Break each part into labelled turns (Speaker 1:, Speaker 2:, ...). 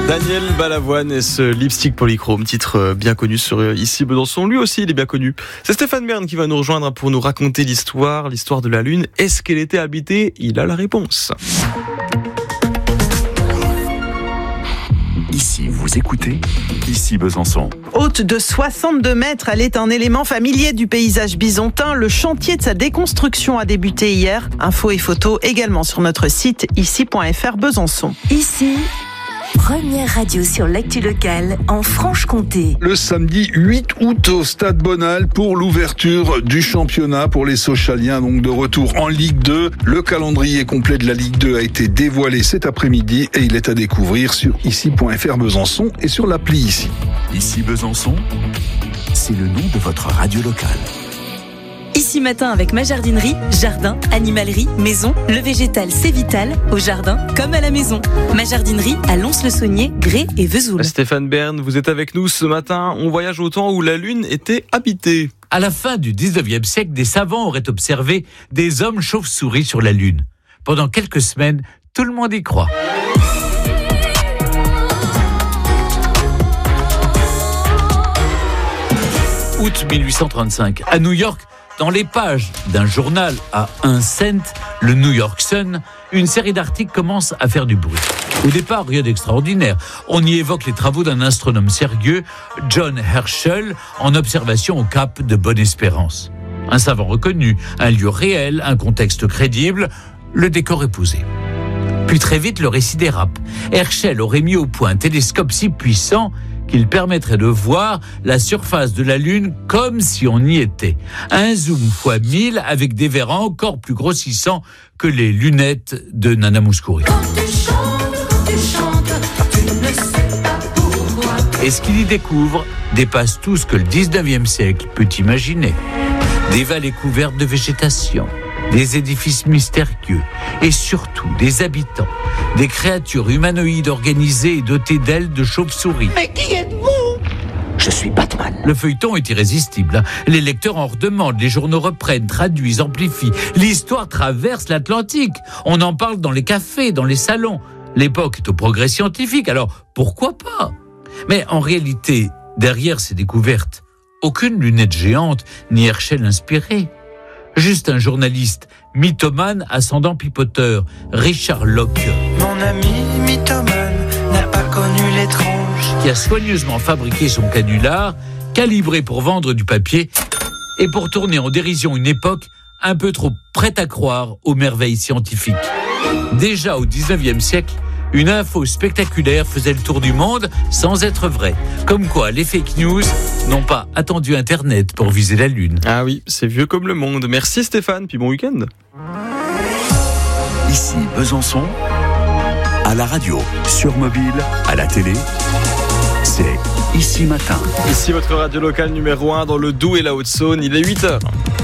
Speaker 1: Daniel Balavoine et ce lipstick polychrome, titre bien connu sur Ici Besançon. Lui aussi, il est bien connu. C'est Stéphane Bern qui va nous rejoindre pour nous raconter l'histoire de la Lune. Est-ce qu'elle était habitée ? Il a la réponse.
Speaker 2: Ici, vous écoutez Ici Besançon.
Speaker 3: Haute de 62 mètres, elle est un élément familier du paysage bisontin. Le chantier de sa déconstruction a débuté hier. Infos et photos également sur notre site ici.fr Besançon.
Speaker 4: Ici, première radio sur l'actu locale en Franche-Comté.
Speaker 5: Le samedi 8 août au Stade Bonal pour l'ouverture du championnat pour les Sochaliens, donc de retour en Ligue 2. Le calendrier complet de la Ligue 2 a été dévoilé cet après-midi et il est à découvrir sur ici.fr Besançon et sur l'appli Ici.
Speaker 2: Ici Besançon, c'est le nom de votre radio locale.
Speaker 4: Ici matin avec ma jardinerie, jardin, animalerie, maison, le végétal c'est vital, au jardin comme à la maison. Ma jardinerie à Lons-le-Saunier, Grès et Vesoul.
Speaker 1: Stéphane Bern, vous êtes avec nous ce matin. On voyage au temps où la Lune était habitée.
Speaker 6: À la fin du 19e siècle, des savants auraient observé des hommes chauves-souris sur la Lune. Pendant quelques semaines, tout le monde y croit. Août 1835, à New York, dans les pages d'un journal à 1 cent, le New York Sun, une série d'articles commence à faire du bruit. Au départ, rien d'extraordinaire. On y évoque les travaux d'un astronome sérieux, John Herschel, en observation au cap de Bonne-Espérance. Un savant reconnu, un lieu réel, un contexte crédible, le décor est posé. Puis très vite, le récit dérape. Herschel aurait mis au point un télescope si puissant qu'il permettrait de voir la surface de la Lune comme si on y était. Un zoom x 1000 avec des verres encore plus grossissants que les lunettes de Nana Mouskouri. Et ce qu'il y découvre dépasse tout ce que le 19e siècle peut imaginer. Des vallées couvertes de végétation, des édifices mystérieux et surtout des habitants, des créatures humanoïdes organisées et dotées d'ailes de chauve-souris.
Speaker 7: Mais qui êtes-vous ? Je suis Batman.
Speaker 6: Le feuilleton est irrésistible. Les lecteurs en redemandent, les journaux reprennent, traduisent, amplifient. L'histoire traverse l'Atlantique. On en parle dans les cafés, dans les salons. L'époque est au progrès scientifique, alors pourquoi pas ? Mais en réalité, derrière ces découvertes, aucune lunette géante ni Herschel inspiré. Juste un journaliste mythomane ascendant pipoteur, Richard Locke.
Speaker 8: Mon ami mythomane n'a pas connu l'étrange.
Speaker 6: Qui a soigneusement fabriqué son canular, calibré pour vendre du papier et pour tourner en dérision une époque un peu trop prête à croire aux merveilles scientifiques. Déjà au 19e siècle, une info spectaculaire faisait le tour du monde sans être vraie. Comme quoi, les fake news n'ont pas attendu Internet pour viser la Lune.
Speaker 1: Ah oui, c'est vieux comme le monde. Merci Stéphane, puis bon week-end.
Speaker 2: Ici Besançon, à la radio, sur mobile, à la télé, c'est Ici Matin.
Speaker 1: Ici votre radio locale numéro 1 dans le Doubs et la Haute-Saône, il est 8h.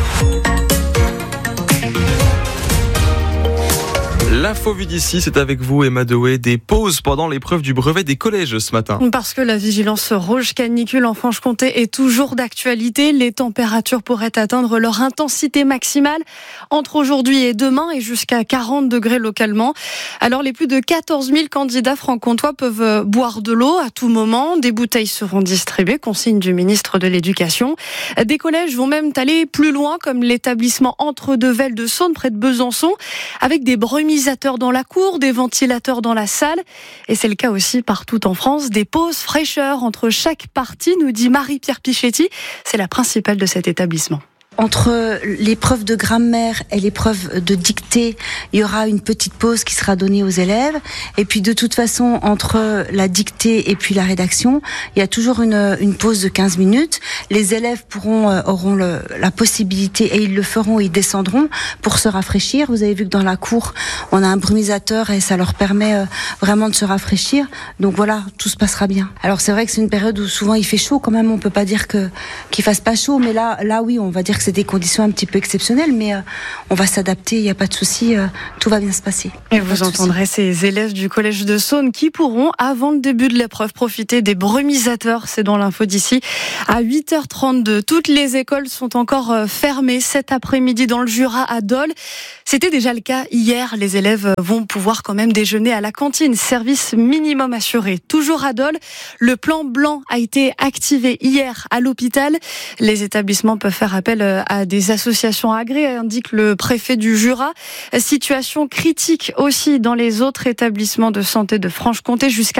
Speaker 1: L'info vue d'ici, c'est avec vous, Emma Dewey. Des pauses pendant l'épreuve du brevet des collèges ce matin.
Speaker 9: Parce que la vigilance rouge canicule en Franche-Comté est toujours d'actualité. Les températures pourraient atteindre leur intensité maximale entre aujourd'hui et demain et jusqu'à 40 degrés localement. Alors les plus de 14 000 candidats franc-comtois peuvent boire de l'eau à tout moment. Des bouteilles seront distribuées, consigne du ministre de l'Éducation. Des collèges vont même aller plus loin, comme l'établissement Entre-deux-Vels de Saône, près de Besançon, avec des brumisateurs dans la cour, des ventilateurs dans la salle. Et c'est le cas aussi partout en France. Des pauses fraîcheur entre chaque partie, nous dit Marie-Pierre Pichetti. C'est la principale de cet établissement.
Speaker 10: Entre l'épreuve de grammaire et l'épreuve de dictée, il y aura une petite pause qui sera donnée aux élèves. Et puis de toute façon, entre la dictée et puis la rédaction, il y a toujours une pause de 15 minutes. Les élèves auront la possibilité, et ils le feront, ils descendront pour se rafraîchir. Vous avez vu que dans la cour, on a un brumisateur et ça leur permet vraiment de se rafraîchir. Donc voilà, tout se passera bien. Alors c'est vrai que c'est une période où souvent il fait chaud quand même. On peut pas dire qu'il fasse pas chaud, mais là oui, on va dire que c'est des conditions un petit peu exceptionnelles, mais on va s'adapter, il n'y a pas de souci, tout va bien se passer.
Speaker 9: Et vous entendrez ces élèves du collège de Saône qui pourront, avant le début de l'épreuve, profiter des brumisateurs. C'est dans l'info d'ici à 8h32. Toutes les écoles sont encore fermées cet après-midi dans le Jura à Dole. C'était déjà le cas hier. Les élèves vont pouvoir quand même déjeuner à la cantine. Service minimum assuré. Toujours à Dole, le plan blanc a été activé hier à l'hôpital. Les établissements peuvent faire appel à des associations agréées, indique le préfet du Jura. Situation critique aussi dans les autres établissements de santé de Franche-Comté, jusqu'à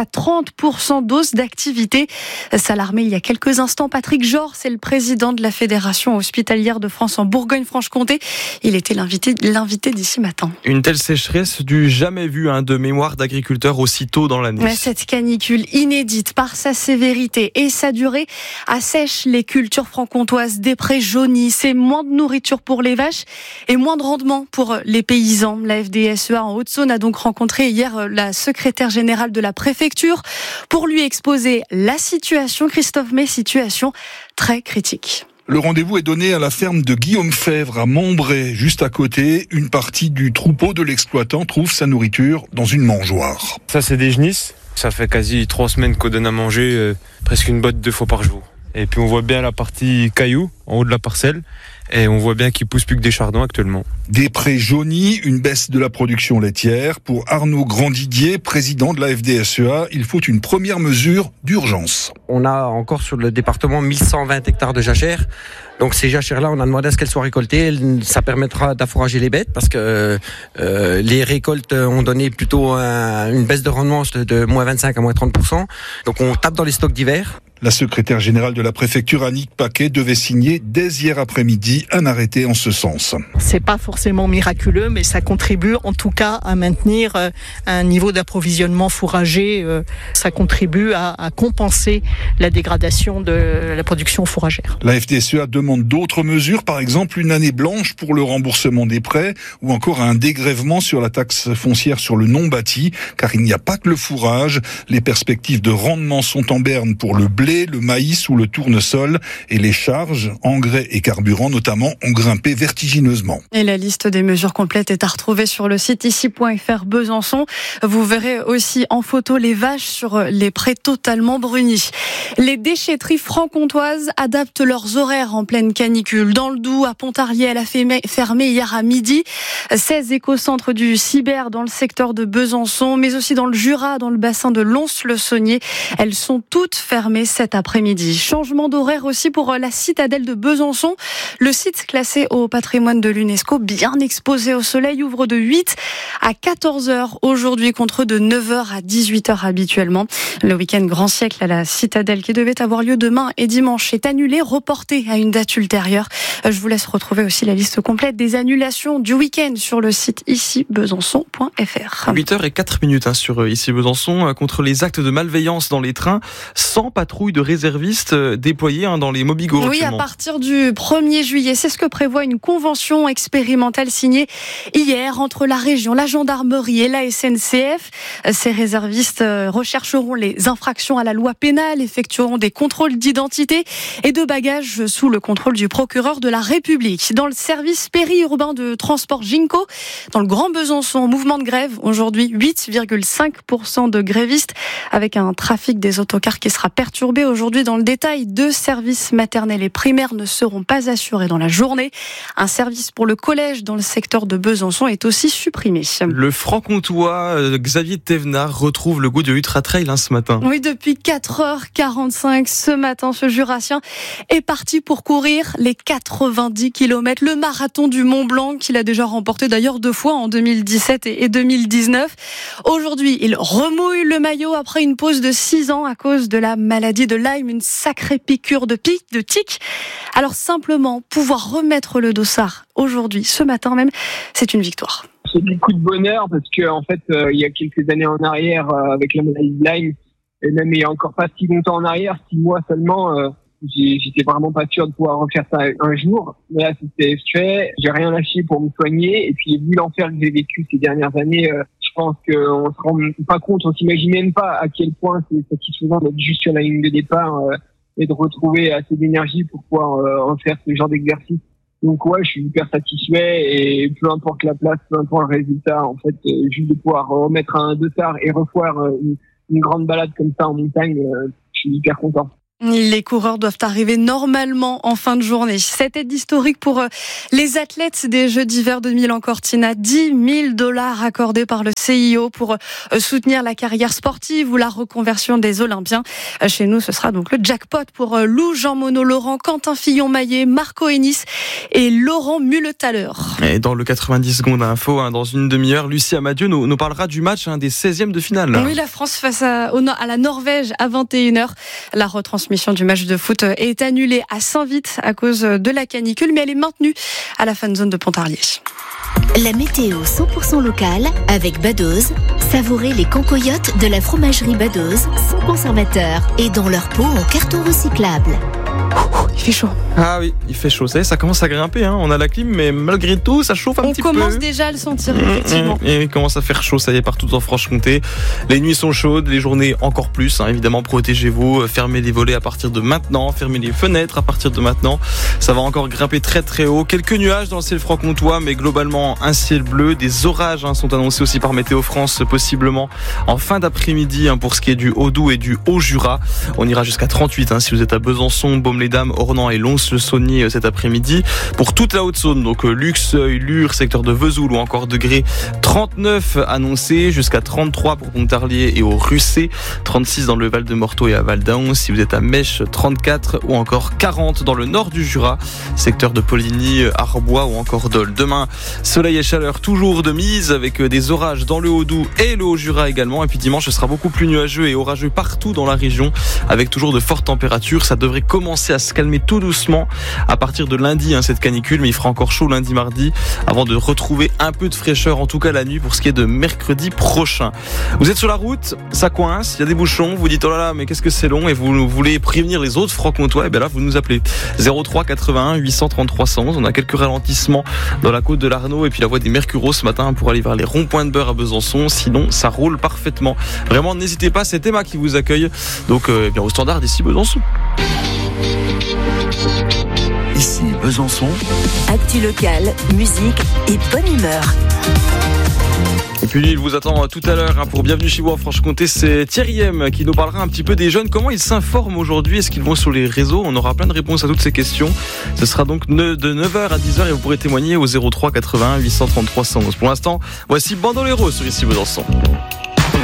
Speaker 9: 30% d'hausse d'activité. S'alarmait il y a quelques instants Patrick Jor, c'est le président de la Fédération hospitalière de France en Bourgogne-Franche-Comté. Il était l'invité d'ici matin.
Speaker 1: Une telle sécheresse du jamais vu, de mémoire d'agriculteurs aussitôt dans l'année.
Speaker 9: Mais cette canicule inédite par sa sévérité et sa durée assèche les cultures franc-comtoises. Des prés jaunis, c'est moins de nourriture pour les vaches et moins de rendement pour les paysans. La FDSEA en Haute-Saône a donc rencontré hier la secrétaire générale de la préfecture pour lui exposer la situation. Christophe May, situation très critique.
Speaker 5: Le rendez-vous est donné à la ferme de Guillaume Fèvre à Montbray, juste à côté. Une partie du troupeau de l'exploitant trouve sa nourriture dans une mangeoire.
Speaker 11: Ça, c'est des genisses. Ça fait quasi 3 semaines qu'on donne à manger presque une botte 2 fois par jour. Et puis on voit bien la partie cailloux en haut de la parcelle. Et on voit bien qu'il pousse plus que des chardons actuellement.
Speaker 5: Des prés jaunis, une baisse de la production laitière. Pour Arnaud Grandidier, président de la FDSEA, il faut une première mesure d'urgence.
Speaker 12: On a encore sur le département 1120 hectares de jachères. Donc ces jachères-là, on a demandé à ce qu'elles soient récoltées. Ça permettra d'affourager les bêtes parce que les récoltes ont donné plutôt une baisse de rendement de moins 25 à moins 30%. Donc on tape dans les stocks d'hiver.
Speaker 5: La secrétaire générale de la préfecture, Annick Paquet, devait signer dès hier après-midi un arrêté en ce sens.
Speaker 13: C'est pas forcément miraculeux, mais ça contribue en tout cas à maintenir un niveau d'approvisionnement fourrager. Ça contribue à compenser la dégradation de la production fourragère.
Speaker 5: La FDSEA demande d'autres mesures, par exemple une année blanche pour le remboursement des prêts ou encore un dégrèvement sur la taxe foncière sur le non bâti, car il n'y a pas que le fourrage. Les perspectives de rendement sont en berne pour le blé, le maïs ou le tournesol, et les charges, engrais et carburant notamment, ont grimpé vertigineusement.
Speaker 9: Et la liste des mesures complètes est à retrouver sur le site ici.fr Besançon. Vous verrez aussi en photo les vaches sur les prés totalement brunis. Les déchetteries franc-comtoises adaptent leurs horaires en pleine canicule. Dans le Doubs, à Pontarlier, elle a fermé hier à midi. 16 écocentres du Cyber dans le secteur de Besançon, mais aussi dans le Jura, dans le bassin de Lons-le-Saunier. Elles sont toutes fermées cet après-midi. Changement d'horaire aussi pour la citadelle de Besançon. Le site classé au patrimoine de l'UNESCO, bien exposé au soleil, ouvre de 8 à 14h aujourd'hui contre de 9h à 18h habituellement. Le week-end grand siècle à la citadelle qui devait avoir lieu demain et dimanche est annulé, reporté à une date ultérieure. Je vous laisse retrouver aussi la liste complète des annulations du week-end sur le site ici-besançon.fr.
Speaker 1: 8h04 sur Ici Besançon contre les actes de malveillance dans les trains, sans patrouille de réservistes déployés dans les Mobigo.
Speaker 9: Oui, à partir du 1er juillet, c'est ce que prévoit une convention expérimentale signée hier entre la région, la gendarmerie et la SNCF. Ces réservistes rechercheront les infractions à la loi pénale, effectueront des contrôles d'identité et de bagages sous le contrôle du procureur de la République. Dans le service périurbain de transport Ginko, dans le Grand Besançon, mouvement de grève aujourd'hui, 8,5% de grévistes avec un trafic des autocars qui sera perturbé aujourd'hui. Dans le détail, 2 services maternels et primaires ne seront pas assurés dans la journée. Un service pour le collège dans le secteur de Besançon est aussi supprimé.
Speaker 1: Le franc-comtois Xavier Thévenard retrouve le goût du ultra trail ce matin.
Speaker 9: Oui, depuis 4h45 ce matin, ce Jurassien est parti pour courir les 90 km, le marathon du Mont Blanc qu'il a déjà remporté d'ailleurs 2 fois en 2017 et 2019. Aujourd'hui, il remouille le maillot après une pause de 6 ans à cause de la maladie de Lyme, une sacrée piqûre de tic. Alors simplement pouvoir remettre le dossard aujourd'hui, ce matin même, c'est une victoire.
Speaker 14: C'est des coups de bonheur parce que en fait, il y a quelques années en arrière, avec la maladie de Lyme, et même il y a encore pas si longtemps en arrière, 6 mois seulement, j'étais vraiment pas sûr de pouvoir refaire ça un jour. Mais là, c'était fait. J'ai rien lâché pour me soigner. Et puis, vu l'enfer que j'ai vécu ces dernières années, je pense qu'on se rend pas compte, on s'imagine même pas à quel point c'est satisfaisant d'être juste sur la ligne de départ et de retrouver assez d'énergie pour pouvoir en faire ce genre d'exercice. Donc ouais, je suis hyper satisfait et peu importe la place, peu importe le résultat, en fait, juste de pouvoir remettre un 2 stars et refaire une grande balade comme ça en montagne, je suis hyper content.
Speaker 9: Les coureurs doivent arriver normalement en fin de journée. Cette aide historique pour les athlètes des Jeux d'hiver de Milan-Cortina. $10 000 accordés par le CIO pour soutenir la carrière sportive ou la reconversion des Olympiens. Chez nous, ce sera donc le jackpot pour Lou, Jean Monod, Laurent, Quentin Fillon-Maillet, Marco Ennis et Laurent Muletaler.
Speaker 1: Et dans le 90 secondes info, dans une demi-heure, Lucie Amadieu nous parlera du match des 16e de finale.
Speaker 9: Oui, la France face à la Norvège à 21h. La retransmission du match de foot est annulée à Saint-Vith à cause de la canicule, mais elle est maintenue à la fan zone de Pontarlier.
Speaker 15: La météo 100% locale avec Badoz. Savourez les cancoyotes de la fromagerie Badoz, sans conservateur et dans leur pot en carton recyclable.
Speaker 9: Il fait chaud.
Speaker 1: Ah oui, il fait chaud. Ça commence à grimper. On a la clim, mais malgré tout, ça chauffe un petit peu.
Speaker 9: On commence déjà à le sentir, effectivement.
Speaker 1: Et il commence à faire chaud, ça y est, partout en Franche-Comté. Les nuits sont chaudes, les journées encore plus. Évidemment, protégez-vous, fermez les volets à partir de maintenant, fermez les fenêtres à partir de maintenant. Ça va encore grimper très très haut. Quelques nuages dans le ciel franc-comtois, mais globalement un ciel bleu. Des orages sont annoncés aussi par Météo France, possiblement en fin d'après-midi pour ce qui est du Haut-Doubs et du Haut-Jura. On ira jusqu'à 38 si vous êtes à Besançon, Baume-les-Dames, Ornans et Lons-le-Saunier cet après-midi. Pour toute la Haute-Saône, donc Luxeuil, Lure, secteur de Vesoul ou encore Degré, 39 annoncés, jusqu'à 33 pour Pontarlier et au Russé, 36 dans le Val de Morteau et à Val-d'Aon. Si vous êtes à Mèche, 34 ou encore 40 dans le nord du Jura, secteur de Poligny, Arbois ou encore Dole. Demain, soleil et chaleur toujours de mise avec des orages dans le Haut-Doubs et le Haut-Jura également. Et puis dimanche, ce sera beaucoup plus nuageux et orageux partout dans la région avec toujours de fortes températures. Ça devrait commencer à se calmer tout doucement à partir de lundi, cette canicule, mais il fera encore chaud lundi, mardi avant de retrouver un peu de fraîcheur, en tout cas la nuit pour ce qui est de mercredi prochain. Vous êtes sur la route, ça coince, il y a des bouchons, vous dites oh là là mais qu'est-ce que c'est long et vous voulez prévenir les autres francs-comtois, et bien là vous nous appelez 03 81 833 111. On a quelques ralentissements dans la côte de l'Arnaud et puis la voie des Mercureaux ce matin pour aller vers les ronds-points de Beurre à Besançon. Sinon ça roule parfaitement. Vraiment n'hésitez pas, c'est Emma qui vous accueille donc bien au standard d'ici Besançon.
Speaker 2: Ici Besançon.
Speaker 15: Actu locale, musique et bonne humeur.
Speaker 1: Et puis il vous attend tout à l'heure pour Bienvenue chez vous en Franche-Comté. C'est Thierry M qui nous parlera un petit peu des jeunes. Comment ils s'informent aujourd'hui? Est-ce qu'ils vont sur les réseaux? On aura plein de réponses à toutes ces questions. Ce sera donc de 9h à 10h et vous pourrez témoigner au 03 81 833 111. Pour l'instant, voici Bandolero sur Ici Besançon.